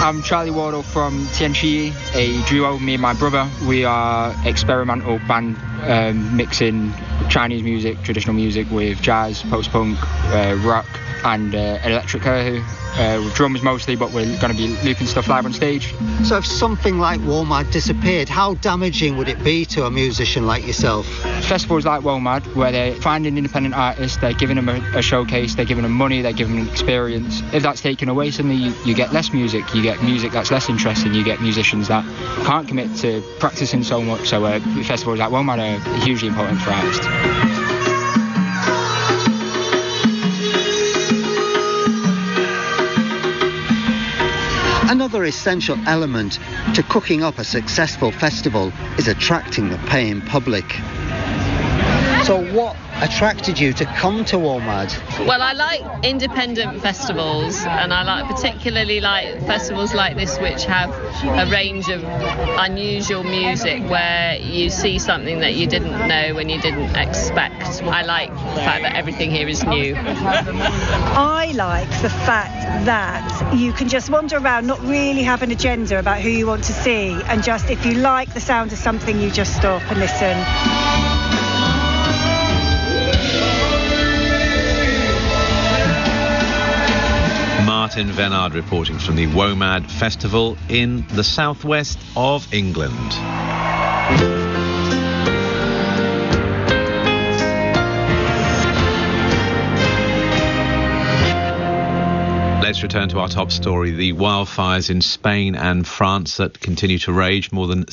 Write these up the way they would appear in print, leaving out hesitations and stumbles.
I'm Charlie Wardle from Tianchi, a duo, me and my brother. We are experimental band mixing Chinese music, traditional music with jazz, post-punk, rock and electrica, with drums mostly, but we're going to be looping stuff live on stage. So if something like WOMAD disappeared, how damaging would it be to a musician like yourself? Festivals like WOMAD, where they're finding independent artists, they're giving them a showcase, they're giving them money, they're giving them an experience. If that's taken away, suddenly you get less music, you get music that's less interesting, you get musicians that can't commit to practicing so much. So festivals like WOMAD are hugely important for artists. Another essential element to cooking up a successful festival is attracting the paying public. So what attracted you to come to WOMAD? Well, I like independent festivals, and I particularly like festivals like this which have a range of unusual music where you see something that you didn't know and you didn't expect. I like the fact that everything here is new. I like the fact that you can just wander around, not really have an agenda about who you want to see, and just if you like the sound of something, you just stop and listen. Martin Venard reporting from the WOMAD Festival in the southwest of England. Let's return to our top story, the wildfires in Spain and France that continue to rage. More than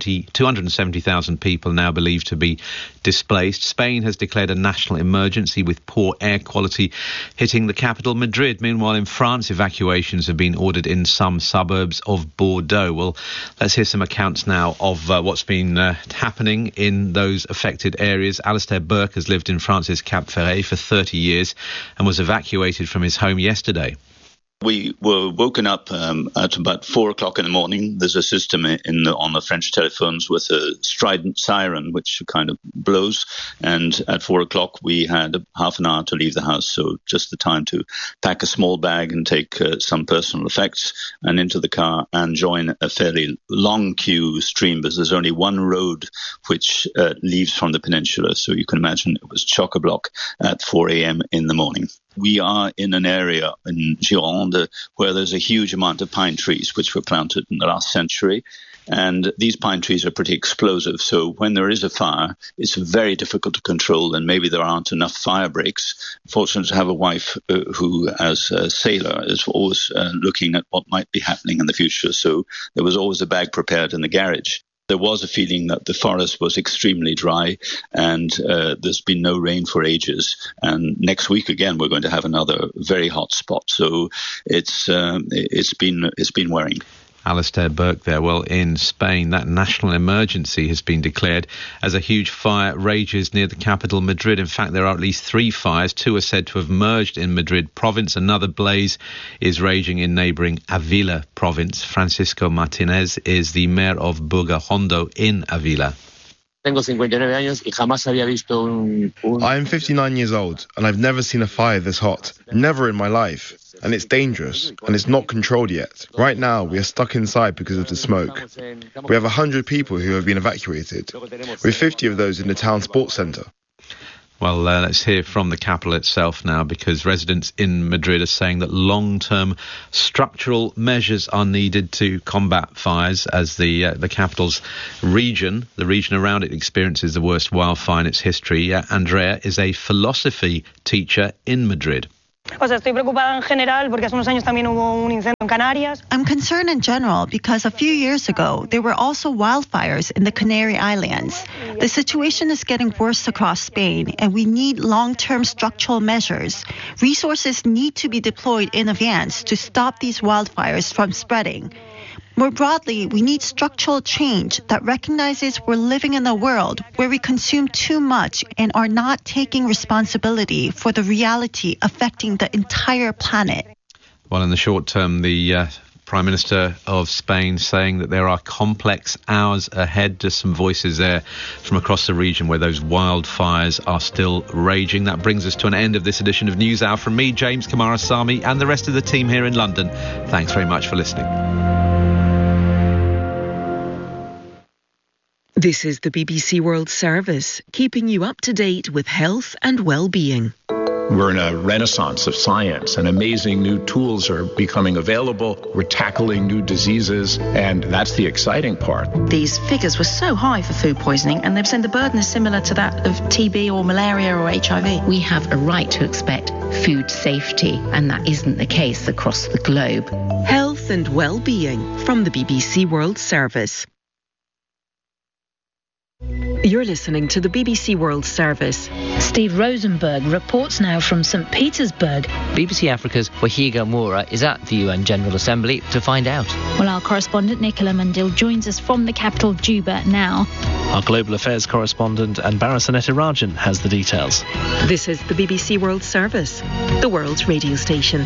270,000 people now believed to be displaced. Spain has declared a national emergency with poor air quality hitting the capital, Madrid. Meanwhile, in France, evacuations have been ordered in some suburbs of Bordeaux. Well, let's hear some accounts now of what's been happening in those affected areas. Alistair Burke has lived in France's Cap Ferret for 30 years and was evacuated from his home yesterday. We were woken up at about 4 o'clock in the morning. There's a system on the French telephones with a strident siren, which kind of blows. And at 4 o'clock, we had half an hour to leave the house. So just the time to pack a small bag and take some personal effects and into the car and join a fairly long queue stream, because there's only one road which leaves from the peninsula. So you can imagine it was chock-a-block at 4 a.m. in the morning. We are in an area in Gironde where there's a huge amount of pine trees which were planted in the last century. And these pine trees are pretty explosive. So when there is a fire, it's very difficult to control, and maybe there aren't enough fire breaks. Fortunate to have a wife who, as a sailor, is always looking at what might be happening in the future. So there was always a bag prepared in the garage. There was a feeling that the forest was extremely dry, and there's been no rain for ages. And next week again, we're going to have another very hot spot. So it's been worrying. Alistair Burke there. Well, in Spain, that national emergency has been declared as a huge fire rages near the capital, Madrid. In fact, there are at least 3 fires. 2 are said to have merged in Madrid province. Another blaze is raging in neighbouring Avila province. Francisco Martinez is the mayor of Burgajondo in Avila. I am 59 years old and I've never seen a fire this hot. Never in my life. And it's dangerous and it's not controlled yet. Right now we are stuck inside because of the smoke. We have 100 people who have been evacuated, with 50 of those in the town sports centre. Well, let's hear from the capital itself now, because residents in Madrid are saying that long-term structural measures are needed to combat fires as the capital's region, the region around it, experiences the worst wildfire in its history. Andrea is a philosophy teacher in Madrid. I'm concerned in general because a few years ago, there were also wildfires in the Canary Islands. The situation is getting worse across Spain, and we need long-term structural measures. Resources need to be deployed in advance to stop these wildfires from spreading. More broadly, we need structural change that recognizes we're living in a world where we consume too much and are not taking responsibility for the reality affecting the entire planet. Well, in the short term, the Prime Minister of Spain, saying that there are complex hours ahead. Just some voices there from across the region where those wildfires are still raging. That brings us to an end of this edition of News Hour. From me, James Kamarasamy, and the rest of the team here in London, thanks very much for listening. This is the BBC World Service, keeping you up to date with health and well-being. We're in a renaissance of science, and amazing new tools are becoming available. We're tackling new diseases, and that's the exciting part. These figures were so high for food poisoning, and they've said the burden is similar to that of TB or malaria or HIV. We have a right to expect food safety, and that isn't the case across the globe. Health and well-being from the BBC World Service. You're listening to the BBC World Service. Steve Rosenberg reports now from St. Petersburg. BBC Africa's Wahiga Moura is at the UN General Assembly to find out. Well, our correspondent Nicola Mundil joins us from the capital Juba now. Our global affairs correspondent Anbara Rajan has the details. This is the BBC World Service, the world's radio station.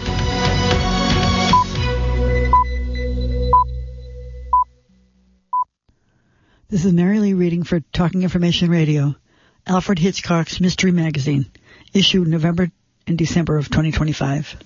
This is Mary Lee reading for Talking Information Radio, Alfred Hitchcock's Mystery Magazine, issued November and December of 2025.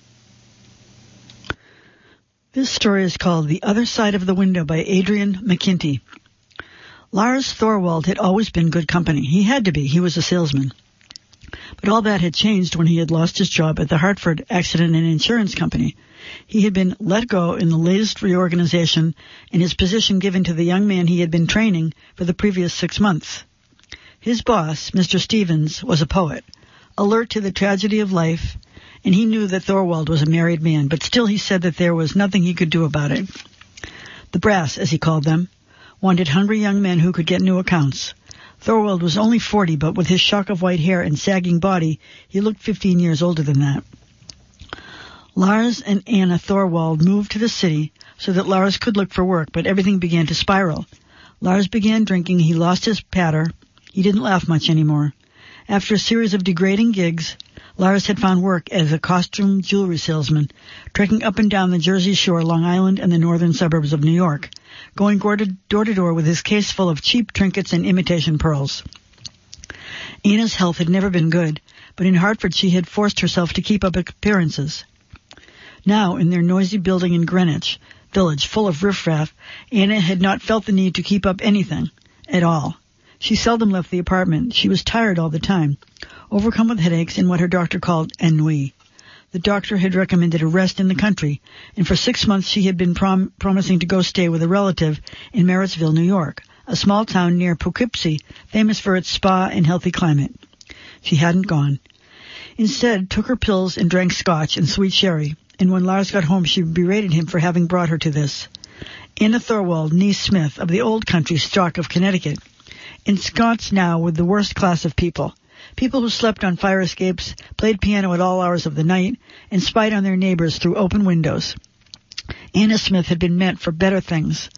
This story is called The Other Side of the Window by Adrian McKinty. Lars Thorwald had always been good company. He had to be. He was a salesman. But all that had changed when he had lost his job at the Hartford Accident and Insurance Company. He had been let go in the latest reorganization and his position given to the young man he had been training for the previous 6 months. His boss, Mr. Stevens, was a poet, alert to the tragedy of life, and he knew that Thorwald was a married man, but still he said that there was nothing he could do about it. The brass, as he called them, wanted hungry young men who could get new accounts. Thorwald was only 40, but with his shock of white hair and sagging body, he looked 15 years older than that. Lars and Anna Thorwald moved to the city so that Lars could look for work, but everything began to spiral. Lars began drinking, he lost his patter, he didn't laugh much anymore. After a series of degrading gigs, Lars had found work as a costume jewelry salesman, trekking up and down the Jersey Shore, Long Island, and the northern suburbs of New York, going door to door with his case full of cheap trinkets and imitation pearls. Anna's health had never been good, but in Hartford she had forced herself to keep up appearances. Now, in their noisy building in Greenwich Village, full of riffraff, Anna had not felt the need to keep up anything at all. She seldom left the apartment. She was tired all the time, overcome with headaches and what her doctor called ennui. The doctor had recommended a rest in the country, and for 6 months she had been promising to go stay with a relative in Marrittsville, New York, a small town near Poughkeepsie, famous for its spa and healthy climate. She hadn't gone. Instead, took her pills and drank scotch and sweet sherry, and when Lars got home she berated him for having brought her to this. Anna Thorwald, niece Smith, of the old country stock of Connecticut, ensconced now with the worst class of people. People who slept on fire escapes, played piano at all hours of the night, and spied on their neighbors through open windows. Anna Smith had been meant for better things.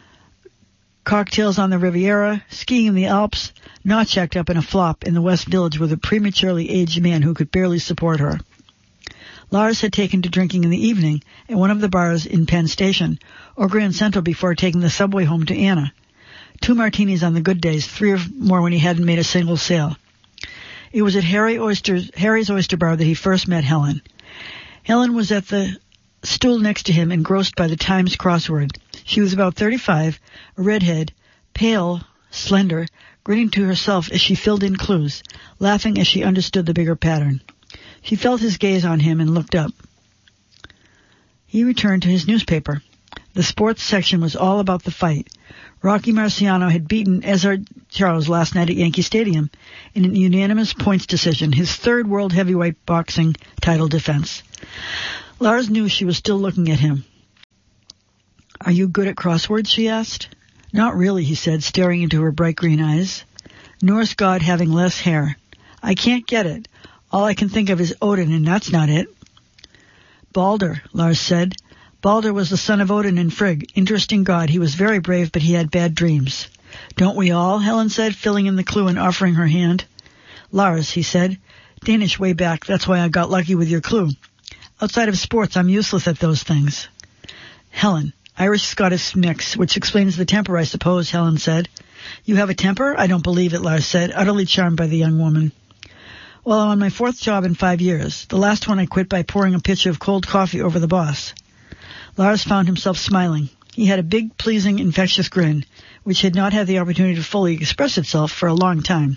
Cocktails on the Riviera, skiing in the Alps, not checked up in a flop in the West Village with a prematurely aged man who could barely support her. Lars had taken to drinking in the evening at one of the bars in Penn Station, or Grand Central before taking the subway home to Anna. 2 martinis on the good days, 3 or more when he hadn't made a single sale. It was at Harry's Oyster Bar that he first met Helen. Helen was at the stool next to him, engrossed by the Times crossword. She was about 35, a redhead, pale, slender, grinning to herself as she filled in clues, laughing as she understood the bigger pattern. She felt his gaze on him and looked up. He returned to his newspaper. The sports section was all about the fight. Rocky Marciano had beaten Ezra Charles last night at Yankee Stadium in an unanimous points decision, his 3rd world heavyweight boxing title defense. Lars knew she was still looking at him. "Are you good at crosswords?" she asked. "Not really," he said, staring into her bright green eyes. "Norse god having less hair. I can't get it. All I can think of is Odin, and that's not it." "Balder," Lars said. "Balder was the son of Odin and Frigg. Interesting god. He was very brave, but he had bad dreams." "Don't we all?" Helen said, filling in the clue and offering her hand. "Lars," he said. "Danish way back. That's why I got lucky with your clue. Outside of sports, I'm useless at those things." Helen, Irish-Scottish mix, which explains the temper, I suppose, Helen said. You have a temper? I don't believe it, Lars said, utterly charmed by the young woman. Well, I'm on my 4th job in 5 years. The last one I quit by pouring a pitcher of cold coffee over the boss. Lars found himself smiling. He had a big, pleasing, infectious grin, which had not had the opportunity to fully express itself for a long time.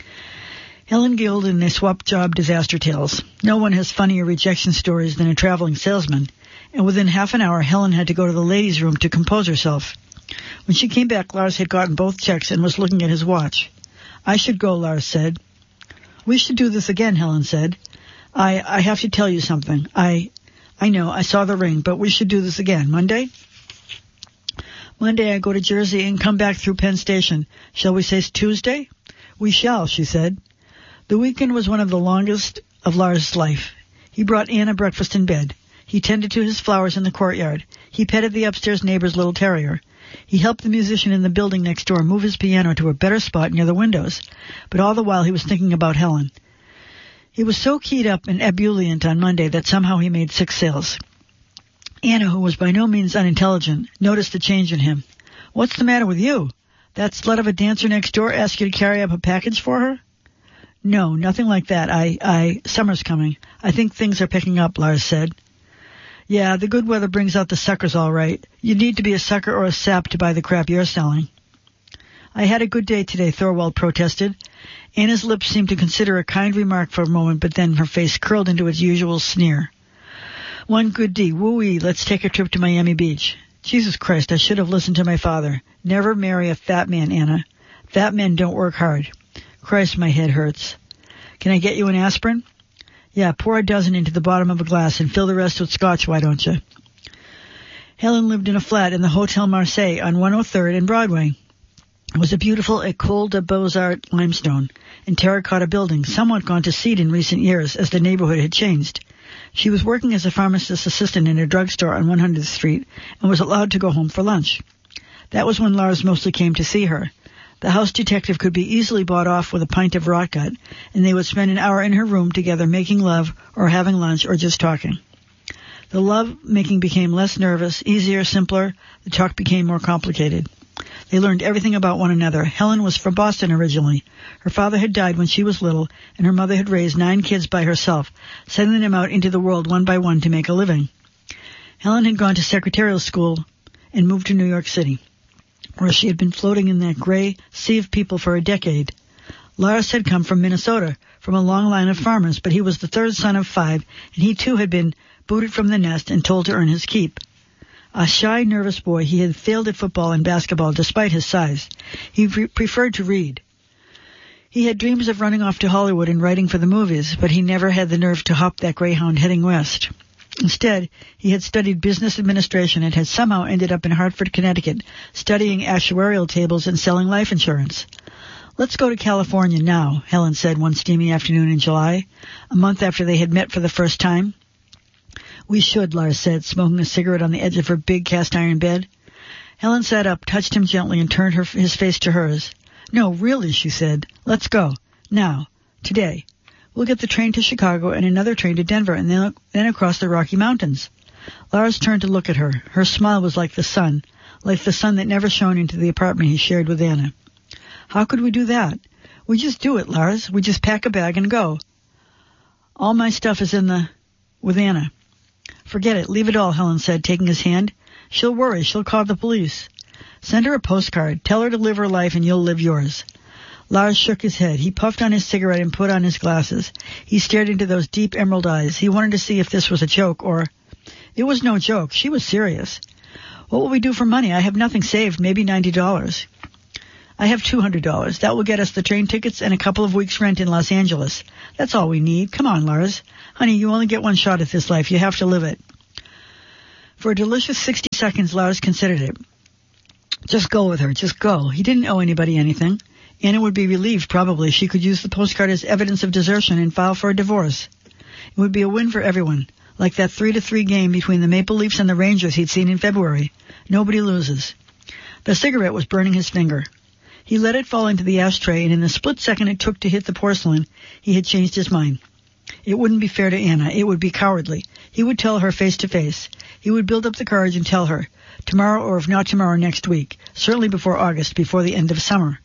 Helen giggled and they swapped job disaster tales. No one has funnier rejection stories than a traveling salesman, and within half an hour Helen had to go to the ladies' room to compose herself. When she came back, Lars had gotten both checks and was looking at his watch. I should go, Lars said. We should do this again, Helen said. I have to tell you something. I know, I saw the ring, but we should do this again. Monday? Monday I go to Jersey and come back through Penn Station. Shall we say Tuesday? We shall, she said. The weekend was one of the longest of Lars' life. He brought Anna breakfast in bed. He tended to his flowers in the courtyard. He petted the upstairs neighbor's little terrier. He helped the musician in the building next door move his piano to a better spot near the windows. But all the while he was thinking about Helen. He was so keyed up and ebullient on Monday that somehow he made 6 sales. Anna, who was by no means unintelligent, noticed the change in him. What's the matter with you? That slut of a dancer next door asked you to carry up a package for her? No, nothing like that. Summer's coming. I think things are picking up, Lars said. Yeah, the good weather brings out the suckers all right. You need to be a sucker or a sap to buy the crap you're selling. I had a good day today, Thorwald protested. Anna's lips seemed to consider a kind remark for a moment, but then her face curled into its usual sneer. One good D, woo-wee, let's take a trip to Miami Beach. Jesus Christ, I should have listened to my father. Never marry a fat man, Anna. Fat men don't work hard. Christ, my head hurts. Can I get you an aspirin? Yeah, pour a dozen into the bottom of a glass and fill the rest with scotch, why don't you? Helen lived in a flat in the Hotel Marseille on 103rd and Broadway. It was a beautiful École de Beaux-Arts limestone and terracotta building, somewhat gone to seed in recent years as the neighborhood had changed. She was working as a pharmacist's assistant in a drugstore on 100th Street and was allowed to go home for lunch. That was when Lars mostly came to see her. The house detective could be easily bought off with a pint of rotgut, and they would spend an hour in her room together making love or having lunch or just talking. The love-making became less nervous, easier, simpler. The talk became more complicated. They learned everything about one another. Helen was from Boston originally. Her father had died when she was little, and her mother had raised 9 kids by herself, sending them out into the world one by one to make a living. Helen had gone to secretarial school and moved to New York City, where she had been floating in that gray sea of people for a decade. Lars had come from Minnesota, from a long line of farmers, but he was the 3rd son of 5, and he too had been booted from the nest and told to earn his keep. A shy, nervous boy, he had failed at football and basketball despite his size. He preferred to read. He had dreams of running off to Hollywood and writing for the movies, but he never had the nerve to hop that Greyhound heading west. Instead, he had studied business administration and had somehow ended up in Hartford, Connecticut, studying actuarial tables and selling life insurance. Let's go to California now, Helen said one steamy afternoon in July, a month after they had met for the first time. We should, Lars said, smoking a cigarette on the edge of her big cast-iron bed. Helen sat up, touched him gently, and turned his face to hers. No, really, she said. Let's go. Now. Today. We'll get the train to Chicago and another train to Denver and then across the Rocky Mountains. Lars turned to look at her. Her smile was like the sun that never shone into the apartment he shared with Anna. How could we do that? We just do it, Lars. We just pack a bag and go. All my stuff is with Anna. Forget it. Leave it all, Helen said, taking his hand. She'll worry. She'll call the police. Send her a postcard. Tell her to live her life and you'll live yours. Lars shook his head. He puffed on his cigarette and put on his glasses. He stared into those deep emerald eyes. He wanted to see if this was a joke or... It was no joke. She was serious. What will we do for money? I have nothing saved, maybe $90. I have $200. That will get us the train tickets and a couple of weeks' rent in Los Angeles. That's all we need. Come on, Lars. Honey, you only get one shot at this life. You have to live it. For a delicious 60 seconds, Lars considered it. Just go with her. Just go. He didn't owe anybody anything. Anna would be relieved, probably. She could use the postcard as evidence of desertion and file for a divorce. It would be a win for everyone, like that 3-3 game between the Maple Leafs and the Rangers he'd seen in February. Nobody loses. The cigarette was burning his finger. He let it fall into the ashtray, and in the split second it took to hit the porcelain, he had changed his mind. It wouldn't be fair to Anna. It would be cowardly. He would tell her face to face. He would build up the courage and tell her, tomorrow, or if not tomorrow, next week, certainly before August, before the end of summer.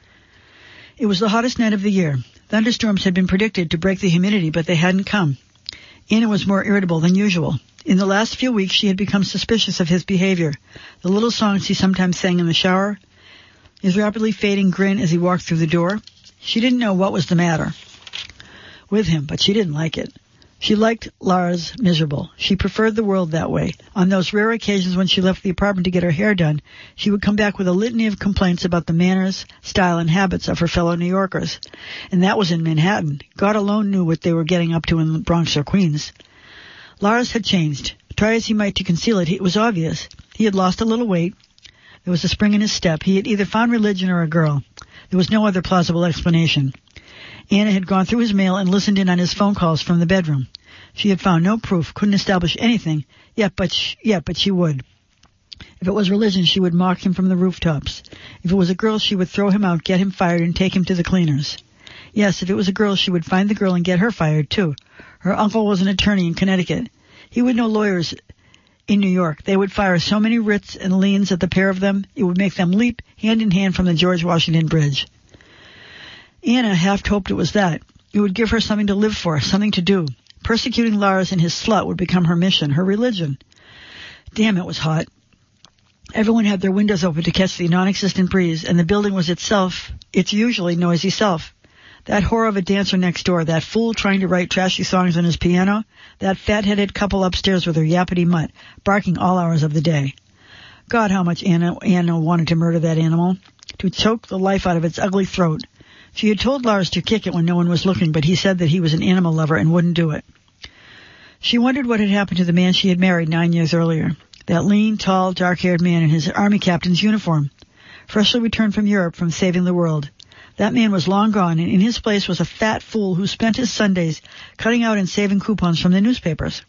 It was the hottest night of the year. Thunderstorms had been predicted to break the humidity, but they hadn't come. Anna was more irritable than usual. In the last few weeks, she had become suspicious of his behavior. The little songs he sometimes sang in the shower, his rapidly fading grin as he walked through the door. She didn't know what was the matter with him, but she didn't like it. She liked Lars miserable. She preferred the world that way. On those rare occasions when she left the apartment to get her hair done, she would come back with a litany of complaints about the manners, style, and habits of her fellow New Yorkers. And that was in Manhattan. God alone knew what they were getting up to in the Bronx or Queens. Lars had changed. Try as he might to conceal it, it was obvious. He had lost a little weight. There was a spring in his step. He had either found religion or a girl. There was no other plausible explanation. Anna had gone through his mail and listened in on his phone calls from the bedroom. She had found no proof, couldn't establish anything, but she would. If it was religion, she would mock him from the rooftops. If it was a girl, she would throw him out, get him fired, and take him to the cleaners. Yes, if it was a girl, she would find the girl and get her fired, too. Her uncle was an attorney in Connecticut. He would know lawyers in New York. They would fire so many writs and liens at the pair of them, it would make them leap hand in hand from the George Washington Bridge. Anna half hoped it was that. It would give her something to live for, something to do. Persecuting Lars and his slut would become her mission, her religion. Damn, it was hot. Everyone had their windows open to catch the non-existent breeze, and the building was itself, its usually noisy self. That horror of a dancer next door, that fool trying to write trashy songs on his piano, that fat-headed couple upstairs with her yappity mutt, barking all hours of the day. God, how much Anna wanted to murder that animal, to choke the life out of its ugly throat. She had told Lars to kick it when no one was looking, but he said that he was an animal lover and wouldn't do it. She wondered what had happened to the man she had married 9 years earlier. That lean, tall, dark-haired man in his army captain's uniform, freshly returned from Europe from saving the world. That man was long gone, and in his place was a fat fool who spent his Sundays cutting out and saving coupons from the newspapers.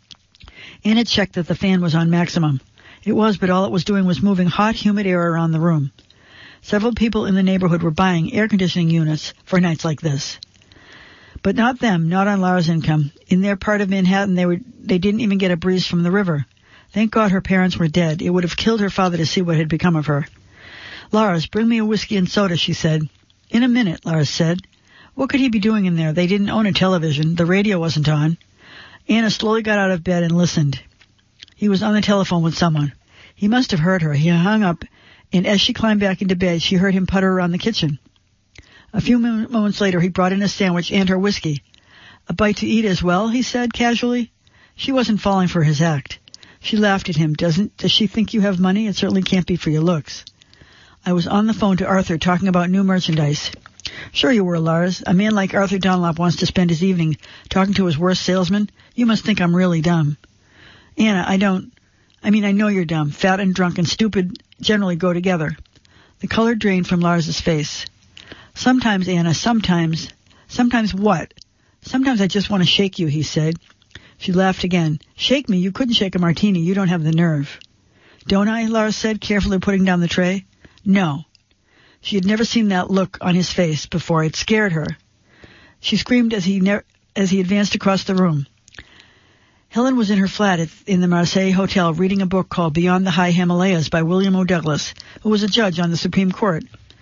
Anna checked that the fan was on maximum. It was, but all it was doing was moving hot, humid air around the room. Several people in the neighborhood were buying air conditioning units for nights like this. But not them, not on Lars' income. In their part of Manhattan, they didn't even get a breeze from the river. Thank God her parents were dead. It would have killed her father to see what had become of her. Lars, bring me a whiskey and soda, she said. In a minute, Lars said. What could he be doing in there? They didn't own a television. The radio wasn't on. Anna slowly got out of bed and listened. He was on the telephone with someone. He must have heard her. He hung up, and as she climbed back into bed, she heard him putter around the kitchen. A few moments later, he brought in a sandwich and her whiskey. A bite to eat as well, he said casually. She wasn't falling for his act. She laughed at him. Does she think you have money? It certainly can't be for your looks. I was on the phone to Arthur talking about new merchandise. Sure you were, Lars. A man like Arthur Dunlop wants to spend his evening talking to his worst salesman. You must think I'm really dumb. Anna, I know you're dumb. Fat and drunk and stupid generally go together. The color drained from Lars's face. Sometimes, Anna, sometimes. Sometimes what? Sometimes I just want to shake you, he said. She laughed again. Shake me? You couldn't shake a martini. You don't have the nerve. Don't I? Lars said, carefully putting down the tray. No. She had never seen that look on his face before. It scared her. She screamed as he advanced across the room. Helen was in her flat in the Marseille Hotel reading a book called Beyond the High Himalayas by William O. Douglas, who was a judge on the Supreme Court.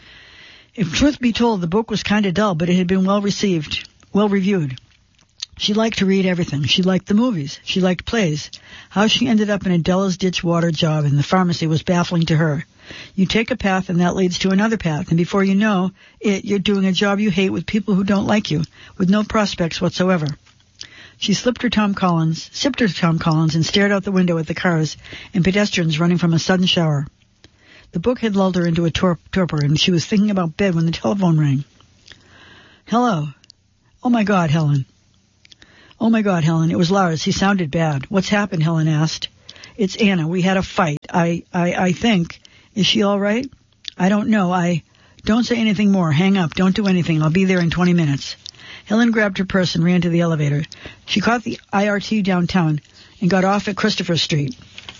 If truth be told, the book was kind of dull, but it had been well reviewed. She liked to read everything. She liked the movies. She liked plays. How she ended up in a dull-as-ditch water job in the pharmacy was baffling to her. You take a path and that leads to another path, and before you know it, you're doing a job you hate with people who don't like you, with no prospects whatsoever. She sipped her Tom Collins, and stared out the window at the cars and pedestrians running from a sudden shower. The book had lulled her into a torpor, and she was thinking about bed when the telephone rang. Hello. Oh, my God, Helen. Oh, my God, Helen. It was Lars. He sounded bad. What's happened? Helen asked. It's Anna. We had a fight. I think. Is she all right? I don't know. Don't say anything more. Hang up. Don't do anything. I'll be there in 20 minutes. Helen grabbed her purse and ran to the elevator. She caught the IRT downtown and got off at Christopher Street.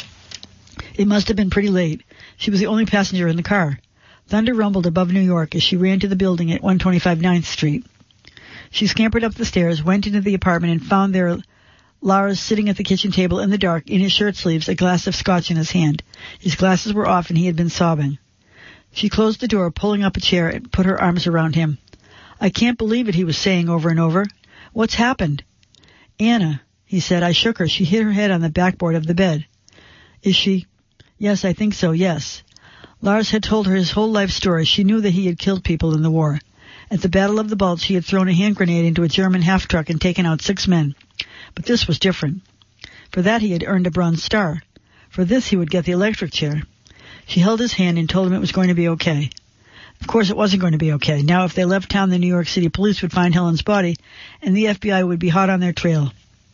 It must have been pretty late. She was the only passenger in the car. Thunder rumbled above New York as she ran to the building at 125 9th Street. She scampered up the stairs, went into the apartment, and found there Lars sitting at the kitchen table in the dark, in his shirt sleeves, a glass of scotch in his hand. His glasses were off and he had been sobbing. She closed the door, pulling up a chair and put her arms around him. I can't believe it, he was saying over and over. What's happened? Anna, he said. I shook her. She hit her head on the backboard of the bed. Is she? Yes, I think so, yes. Lars had told her his whole life story. She knew that he had killed people in the war. At the Battle of the Bulge, he had thrown a hand grenade into a German half-truck and taken out 6 men. But this was different. For that he had earned a Bronze Star. For this he would get the electric chair. She held his hand and told him it was going to be okay. Of course it wasn't going to be okay. Now if they left town, the New York City police would find Helen's body, and the FBI would be hot on their trail.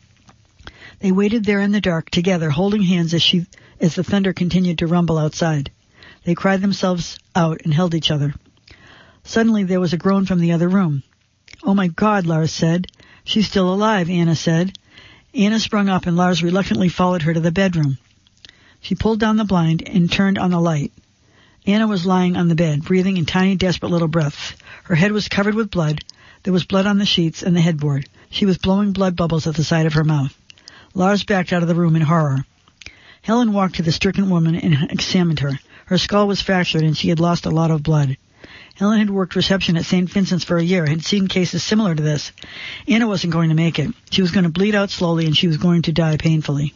They waited there in the dark, together, holding hands as the thunder continued to rumble outside. They cried themselves out and held each other. Suddenly there was a groan from the other room. Oh my God, Lars said. She's still alive, Anna said. Anna sprung up and Lars reluctantly followed her to the bedroom. She pulled down the blind and turned on the light. Anna was lying on the bed, breathing in tiny, desperate little breaths. Her head was covered with blood. There was blood on the sheets and the headboard. She was blowing blood bubbles at the side of her mouth. Lars backed out of the room in horror. Helen walked to the stricken woman and examined her. Her skull was fractured and she had lost a lot of blood. Helen had worked reception at St. Vincent's for a year, had seen cases similar to this. Anna wasn't going to make it. She was going to bleed out slowly and she was going to die painfully.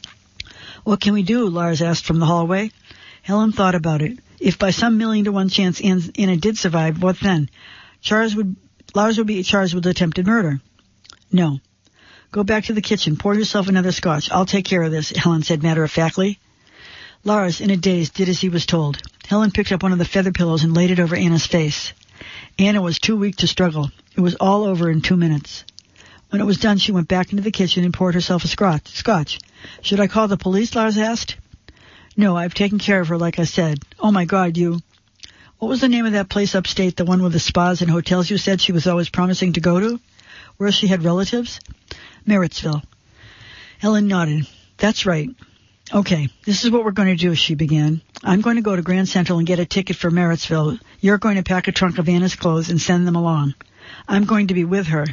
What can we do? Lars asked from the hallway. Helen thought about it. If by some 1,000,000 to 1 chance Anna did survive, what then? Lars would be charged with attempted murder. No. Go back to the kitchen. Pour yourself another scotch. I'll take care of this, Helen said matter-of-factly. Lars, in a daze, did as he was told. Helen picked up one of the feather pillows and laid it over Anna's face. Anna was too weak to struggle. It was all over in 2 minutes. When it was done, she went back into the kitchen and poured herself a scotch. Should I call the police? Lars asked. No, I've taken care of her, like I said. Oh, my God, you... What was the name of that place upstate, the one with the spas and hotels you said she was always promising to go to? Where she had relatives? Merrittsville. Helen nodded. That's right. Okay, this is what we're going to do, she began. I'm going to go to Grand Central and get a ticket for Merrittsville. You're going to pack a trunk of Anna's clothes and send them along. I'm going to be her,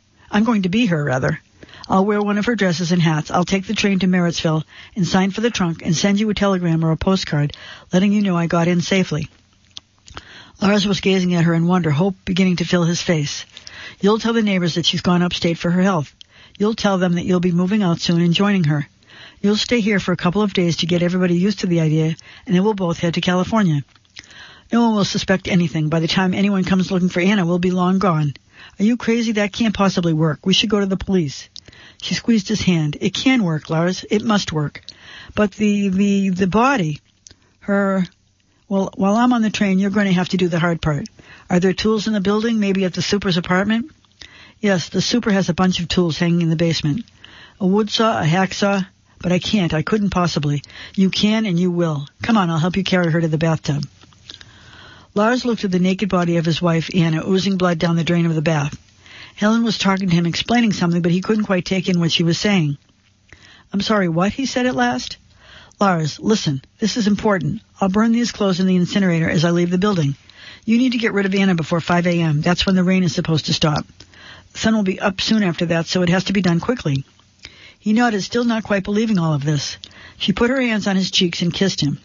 rather. I'll wear one of her dresses and hats. I'll take the train to Merrittsville and sign for the trunk and send you a telegram or a postcard letting you know I got in safely. Lars was gazing at her in wonder, hope beginning to fill his face. You'll tell the neighbors that she's gone upstate for her health. You'll tell them that you'll be moving out soon and joining her. You'll stay here for a couple of days to get everybody used to the idea, and then we'll both head to California. No one will suspect anything. By the time anyone comes looking for Anna, we'll be long gone. Are you crazy? That can't possibly work. We should go to the police. She squeezed his hand. It can work, Lars. It must work. But the body, her... Well, while I'm on the train, you're going to have to do the hard part. Are there tools in the building, maybe at the super's apartment? Yes, the super has a bunch of tools hanging in the basement. A wood saw, a hacksaw, but I can't. I couldn't possibly. You can and you will. Come on, I'll help you carry her to the bathtub. Lars looked at the naked body of his wife, Anna, oozing blood down the drain of the bath. Helen was talking to him, explaining something, but he couldn't quite take in what she was saying. I'm sorry, what? He said at last. Lars, listen, this is important. I'll burn these clothes in the incinerator as I leave the building. You need to get rid of Anna before 5 a.m. That's when the rain is supposed to stop. The sun will be up soon after that, so it has to be done quickly. He nodded, still not quite believing all of this. She put her hands on his cheeks and kissed him.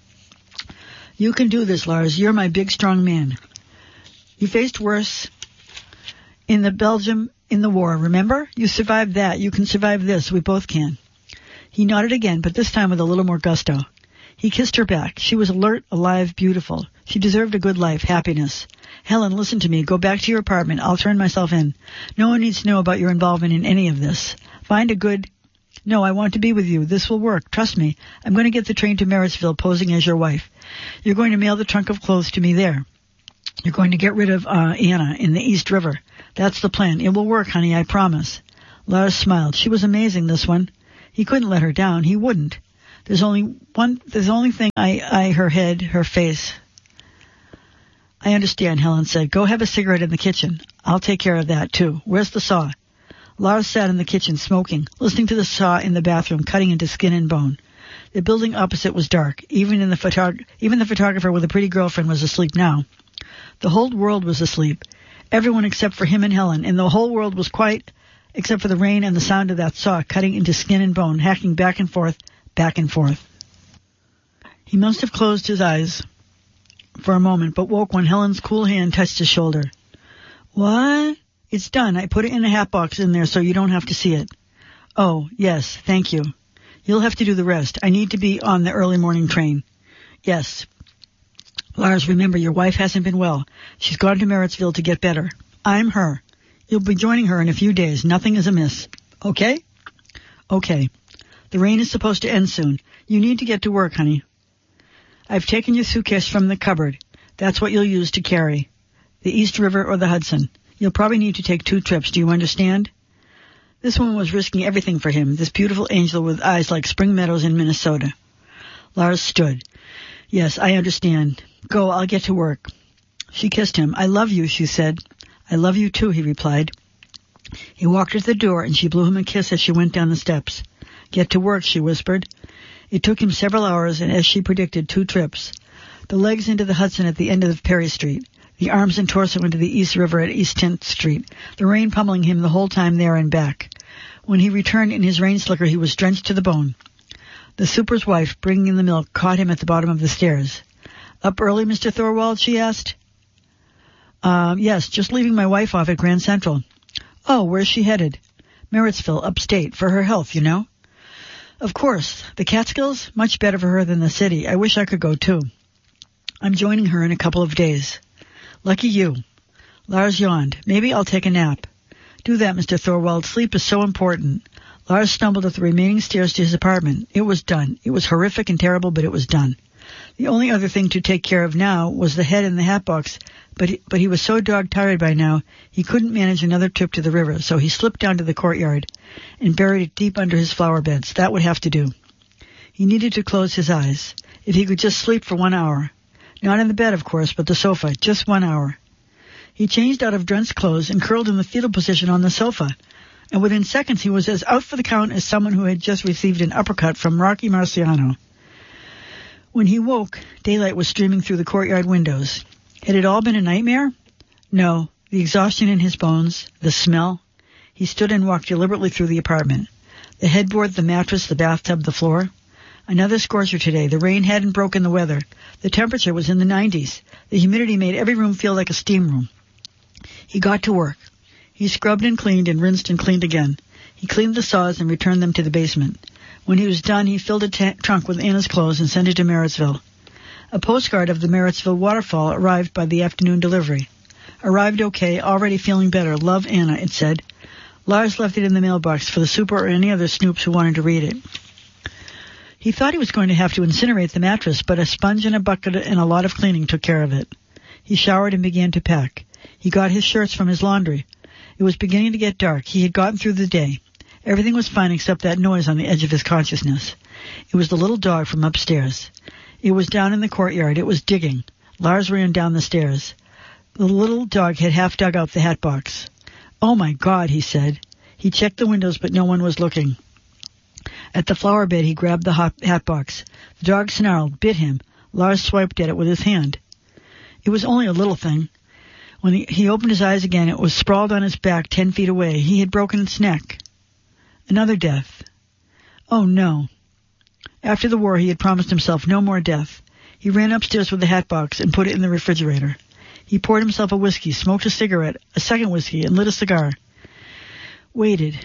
You can do this, Lars. You're my big, strong man. You faced worse in Belgium in the war, remember? You survived that. You can survive this. We both can. He nodded again, but this time with a little more gusto. He kissed her back. She was alert, alive, beautiful. She deserved a good life, happiness. Helen, listen to me. Go back to your apartment. I'll turn myself in. No one needs to know about your involvement in any of this. Find a good... No, I want to be with you. This will work. Trust me. I'm going to get the train to Merrittsville posing as your wife. You're going to mail the trunk of clothes to me there. You're going to get rid of Anna in the East River. That's the plan. It will work, honey, I promise. Lars smiled. She was amazing, this one. He couldn't let her down. He wouldn't. There's only thing her head, her face. I understand, Helen said. Go have a cigarette in the kitchen. I'll take care of that, too. Where's the saw? Lars sat in the kitchen, smoking, listening to the saw in the bathroom, cutting into skin and bone. The building opposite was dark. Even the photographer with a pretty girlfriend was asleep now. The whole world was asleep. Everyone except for him and Helen, and the whole world was quiet except for the rain and the sound of that saw cutting into skin and bone, hacking back and forth, back and forth. He must have closed his eyes for a moment, but woke when Helen's cool hand touched his shoulder. What? It's done. I put it in a hat box in there so you don't have to see it. Oh, yes, thank you. You'll have to do the rest. I need to be on the early morning train. Yes. Lars, remember, your wife hasn't been well. She's gone to Marrittsville to get better. I'm her. You'll be joining her in a few days. Nothing is amiss. Okay? Okay. The rain is supposed to end soon. You need to get to work, honey. I've taken your suitcase from the cupboard. That's what you'll use to carry. The East River or the Hudson. You'll probably need to take 2 trips. Do you understand? This woman was risking everything for him, this beautiful angel with eyes like spring meadows in Minnesota. Lars stood. Yes, I understand. Go, I'll get to work. She kissed him. I love you, she said. I love you too, he replied. He walked her to the door and she blew him a kiss as she went down the steps. Get to work, she whispered. It took him several hours and, as she predicted, 2 trips. The legs into the Hudson at the end of Perry Street. The arms and torso into the East River at East 10th Street. The rain pummeling him the whole time there and back. When he returned in his rain slicker, he was drenched to the bone. The super's wife, bringing in the milk, caught him at the bottom of the stairs. Up early, Mr. Thorwald, she asked. Yes, just leaving my wife off at Grand Central. Oh, where's she headed? Marrittsville, upstate, for her health, you know. Of course. The Catskills? Much better for her than the city. I wish I could go, too. I'm joining her in a couple of days. Lucky you. Lars yawned. Maybe I'll take a nap. Do that, Mr. Thorwald. Sleep is so important. Lars stumbled up the remaining stairs to his apartment. It was done. It was horrific and terrible, but it was done. The only other thing to take care of now was the head in the hat box, but he was so dog-tired by now he couldn't manage another trip to the river, so he slipped down to the courtyard and buried it deep under his flower beds. That would have to do. He needed to close his eyes. If he could just sleep for 1 hour. Not in the bed, of course, but the sofa. Just 1 hour. He changed out of drenched clothes and curled in the fetal position on the sofa, and within seconds he was as out for the count as someone who had just received an uppercut from Rocky Marciano. When he woke, daylight was streaming through the courtyard windows. Had it all been a nightmare? No. The exhaustion in his bones, the smell. He stood and walked deliberately through the apartment. The headboard, the mattress, the bathtub, the floor. Another scorcher today. The rain hadn't broken the weather. The temperature was in the 90s. The humidity made every room feel like a steam room. He got to work. He scrubbed and cleaned and rinsed and cleaned again. He cleaned the saws and returned them to the basement. When he was done, he filled a trunk with Anna's clothes and sent it to Marrittsville. A postcard of the Marrittsville waterfall arrived by the afternoon delivery. Arrived okay, already feeling better. Love, Anna, it said. Lars left it in the mailbox for the super or any other snoops who wanted to read it. He thought he was going to have to incinerate the mattress, but a sponge and a bucket and a lot of cleaning took care of it. He showered and began to pack. He got his shirts from his laundry. It was beginning to get dark. He had gotten through the day. Everything was fine except that noise on the edge of his consciousness. It was the little dog from upstairs. It was down in the courtyard. It was digging. Lars ran down the stairs. The little dog had half dug out the hat box. Oh, my God, he said. He checked the windows, but no one was looking. At the flower bed, he grabbed the hat box. The dog snarled, bit him. Lars swiped at it with his hand. It was only a little thing. When he opened his eyes again, it was sprawled on his back 10 feet away. He had broken its neck. Another death. Oh, no. After the war, he had promised himself no more death. He ran upstairs with the hat box and put it in the refrigerator. He poured himself a whiskey, smoked a cigarette, a second whiskey, and lit a cigar. Waited.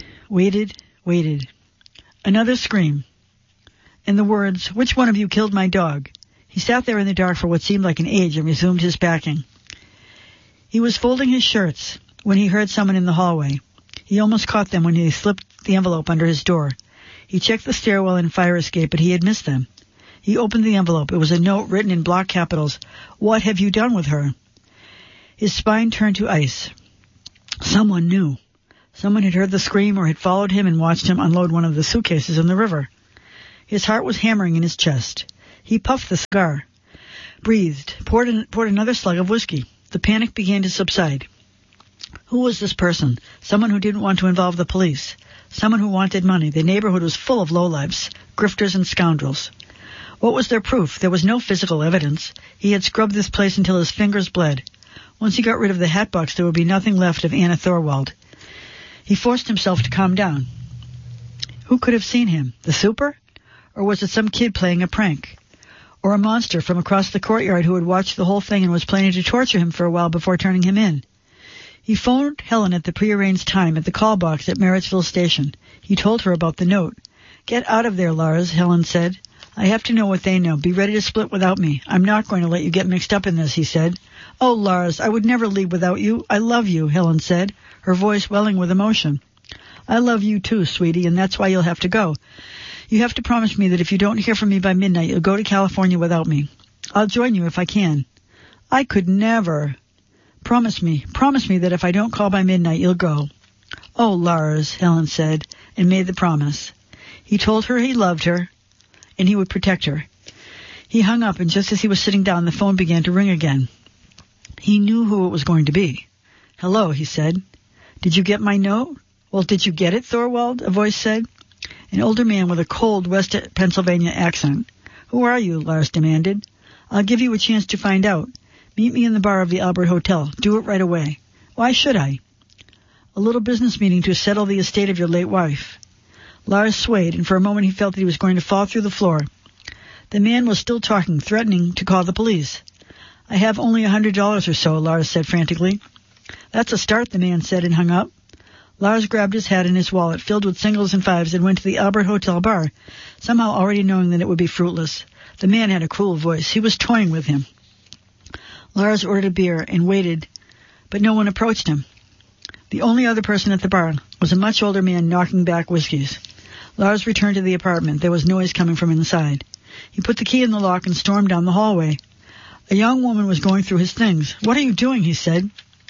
Another scream. And the words, "Which one of you killed my dog?" He sat there in the dark for what seemed like an age and resumed his packing. He was folding his shirts when he heard someone in the hallway. He almost caught them when he slipped the envelope under his door. He checked the stairwell and fire escape, but he had missed them. He opened the envelope. It was a note written in block capitals. "What have you done with her?" His spine turned to ice. Someone knew. Someone had heard the scream or had followed him and watched him unload one of the suitcases in the river. His heart was hammering in his chest. He puffed the cigar, breathed, poured another slug of whiskey. The panic began to subside. Who was this person? Someone who didn't want to involve the police. Someone who wanted money. The neighborhood was full of lowlifes, grifters and scoundrels. What was their proof? There was no physical evidence. He had scrubbed this place until his fingers bled. Once he got rid of the hat box, there would be nothing left of Anna Thorwald. He forced himself to calm down. Who could have seen him? The super? Or was it some kid playing a prank? Or a monster from across the courtyard who had watched the whole thing and was planning to torture him for a while before turning him in? He phoned Helen at the prearranged time at the call box at Merrittsville Station. He told her about the note. "Get out of there, Lars," Helen said. "I have to know what they know. Be ready to split without me. I'm not going to let you get mixed up in this," he said. "Oh, Lars, I would never leave without you. I love you," Helen said, her voice welling with emotion. "I love you too, sweetie, and that's why you'll have to go. You have to promise me that if you don't hear from me by midnight, you'll go to California without me. I'll join you if I can." "I could never." Promise me that if I don't call by midnight, you'll go." "Oh, Lars," Helen said, and made the promise. He told her he loved her, and he would protect her. He hung up, and just as he was sitting down, the phone began to ring again. He knew who it was going to be. "Hello," he said. "Did you get my note?" "Well, did you get it, Thorwald?" a voice said. An older man with a cold West Pennsylvania accent. "Who are you?" Lars demanded. "I'll give you a chance to find out. Meet me in the bar of the Albert Hotel. Do it right away." "Why should I?" "A little business meeting to settle the estate of your late wife." Lars swayed, and for a moment he felt that he was going to fall through the floor. The man was still talking, threatening to call the police. "I have only $100 or so," Lars said frantically. "That's a start," the man said, and hung up. Lars grabbed his hat and his wallet, filled with singles and fives, and went to the Albert Hotel bar, somehow already knowing that it would be fruitless. The man had a cruel voice. He was toying with him. Lars ordered a beer and waited, but no one approached him. The only other person at the bar was a much older man knocking back whiskeys. Lars returned to the apartment. There was noise coming from inside. He put the key in the lock and stormed down the hallway. A young woman was going through his things. "What are you doing?" he said.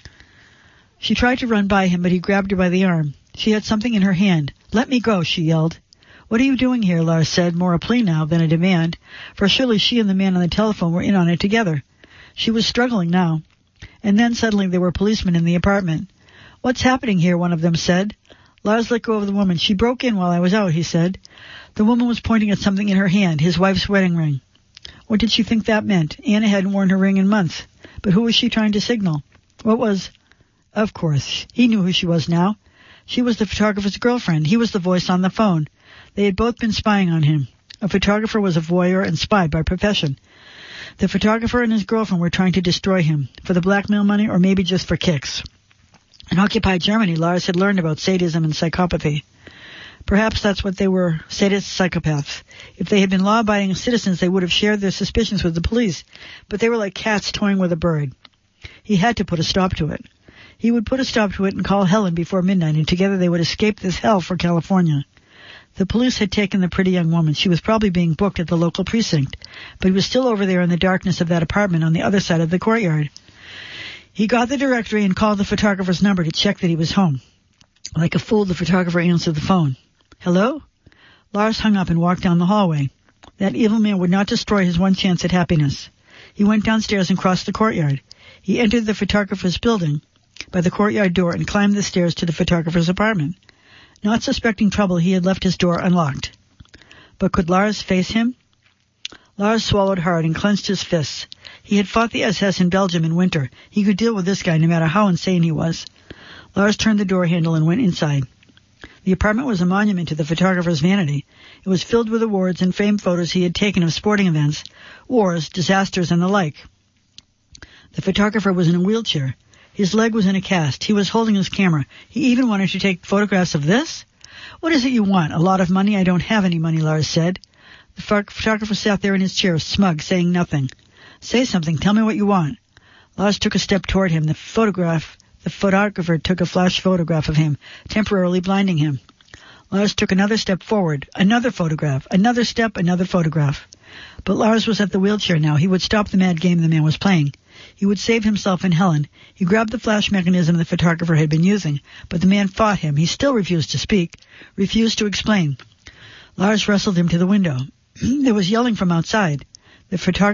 She tried to run by him, but he grabbed her by the arm. She had something in her hand. "Let me go," she yelled. "What are you doing here?" Lars said, more a plea now than a demand, for surely she and the man on the telephone were in on it together. She was struggling now. And then suddenly there were policemen in the apartment. "What's happening here?" one of them said. Lars let go of the woman. "She broke in while I was out," he said. The woman was pointing at something in her hand, his wife's wedding ring. What did she think that meant? Anna hadn't worn her ring in months. But who was she trying to signal? What was... Of course, he knew who she was now. She was the photographer's girlfriend. He was the voice on the phone. They had both been spying on him. A photographer was a voyeur and spy by profession. The photographer and his girlfriend were trying to destroy him, for the blackmail money or maybe just for kicks. In occupied Germany, Lars had learned about sadism and psychopathy. Perhaps that's what they were, sadist psychopaths. If they had been law-abiding citizens, they would have shared their suspicions with the police, but they were like cats toying with a bird. He had to put a stop to it. He would put a stop to it and call Helen before midnight, and together they would escape this hell for California. The police had taken the pretty young woman. She was probably being booked at the local precinct, but he was still over there in the darkness of that apartment on the other side of the courtyard. He got the directory and called the photographer's number to check that he was home. Like a fool, the photographer answered the phone. "Hello?" Lars hung up and walked down the hallway. That evil man would not destroy his one chance at happiness. He went downstairs and crossed the courtyard. He entered the photographer's building by the courtyard door and climbed the stairs to the photographer's apartment. Not suspecting trouble, he had left his door unlocked. But could Lars face him? Lars swallowed hard and clenched his fists. He had fought the SS in Belgium in winter. He could deal with this guy no matter how insane he was. Lars turned the door handle and went inside. The apartment was a monument to the photographer's vanity. It was filled with awards and framed photos he had taken of sporting events, wars, disasters, and the like. The photographer was in a wheelchair. His leg was in a cast. He was holding his camera. He even wanted to take photographs of this? "What is it you want? A lot of money?" "I don't have any money," Lars said. The photographer sat there in his chair, smug, saying nothing. "Say something. Tell me what you want." Lars took a step toward him. The photographer took a flash photograph of him, temporarily blinding him. Lars took another step forward. Another photograph. Another step, another photograph. But Lars was at the wheelchair now. He would stop the mad game the man was playing. He would save himself and Helen. He grabbed the flash mechanism the photographer had been using, but the man fought him. He still refused to speak, refused to explain. Lars wrestled him to the window. There was yelling from outside. The photographer